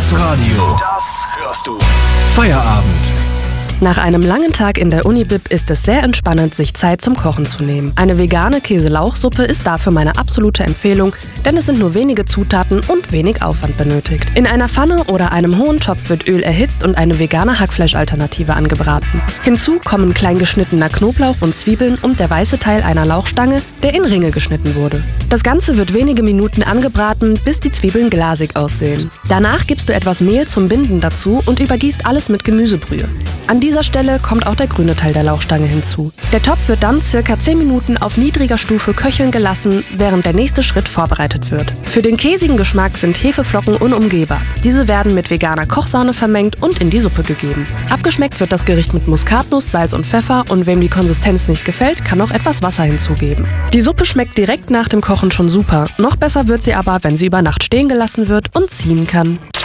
Das Radio. Das hörst du. Feierabend. Nach einem langen Tag in der Unibib ist es sehr entspannend, sich Zeit zum Kochen zu nehmen. Eine vegane Käse-Lauchsuppe ist dafür meine absolute Empfehlung, denn es sind nur wenige Zutaten und wenig Aufwand benötigt. In einer Pfanne oder einem hohen Topf wird Öl erhitzt und eine vegane Hackfleischalternative angebraten. Hinzu kommen klein geschnittener Knoblauch und Zwiebeln und der weiße Teil einer Lauchstange, der in Ringe geschnitten wurde. Das Ganze wird wenige Minuten angebraten, bis die Zwiebeln glasig aussehen. Danach gibst du etwas Mehl zum Binden dazu und übergießt alles mit Gemüsebrühe. An dieser Stelle kommt auch der grüne Teil der Lauchstange hinzu. Der Topf wird dann ca. 10 Minuten auf niedriger Stufe köcheln gelassen, während der nächste Schritt vorbereitet wird. Für den käsigen Geschmack sind Hefeflocken unumgehbar. Diese werden mit veganer Kochsahne vermengt und in die Suppe gegeben. Abgeschmeckt wird das Gericht mit Muskatnuss, Salz und Pfeffer und wem die Konsistenz nicht gefällt, kann auch etwas Wasser hinzugeben. Die Suppe schmeckt direkt nach dem Kochen schon super. Noch besser wird sie aber, wenn sie über Nacht stehen gelassen wird und ziehen kann.